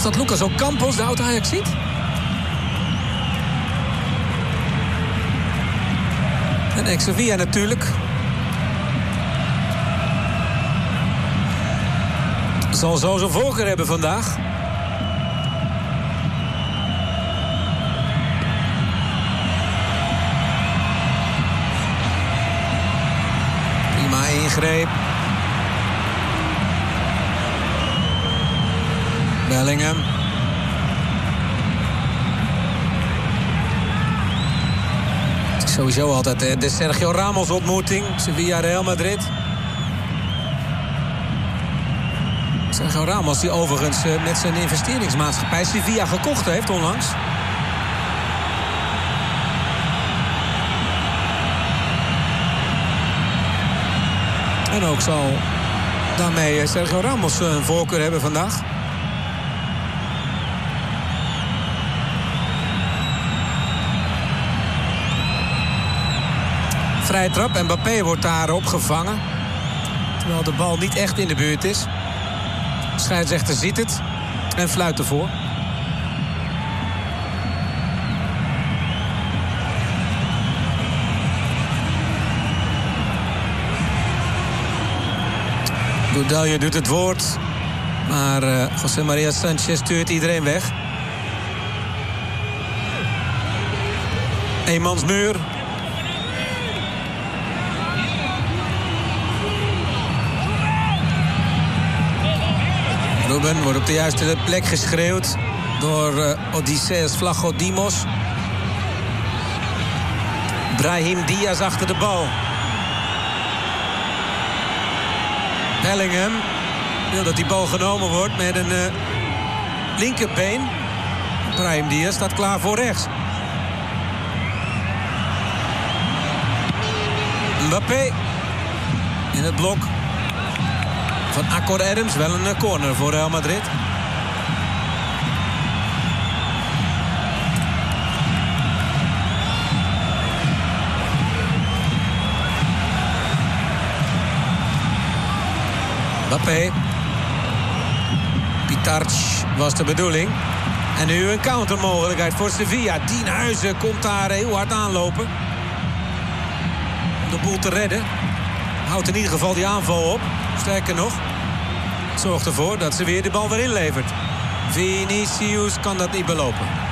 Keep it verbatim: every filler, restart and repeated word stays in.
Was dat Lucas Ocampos, de oud-Ajaxiet? En ex-Sevilla natuurlijk. Zal zo zijn voorkeur hebben vandaag. Prima ingreep. Bellingham. Het is sowieso altijd de Sergio Ramos ontmoeting. Sevilla Real Madrid. Sergio Ramos die overigens met zijn investeringsmaatschappij Sevilla gekocht heeft onlangs. En ook zal daarmee Sergio Ramos een voorkeur hebben vandaag. Vrije trap en Mbappé wordt daar opgevangen. Terwijl de bal niet echt in de buurt is. De scheidsrechter ziet het en fluit ervoor. Goudelje doet het woord. Maar uh, José María Sánchez stuurt iedereen weg. Eenmansmuur. Ruben wordt op de juiste plek geschreeuwd door uh, Odysseas Vlachodimos. Brahim Diaz achter de bal. Bellingham wil dat die bal genomen wordt met een uh, linkerbeen. Brahim Diaz staat klaar voor rechts. Mbappé in het blok van Akor Adams. Wel een corner voor Real Madrid. Mbappé. Pitarch was de bedoeling. En nu een countermogelijkheid voor Sevilla. Dien Huizen komt daar heel hard aanlopen. Om de boel te redden. Houdt in ieder geval die aanval op. Sterker nog. Zorgt ervoor dat ze weer de bal weer inlevert. Vinicius kan dat niet belopen.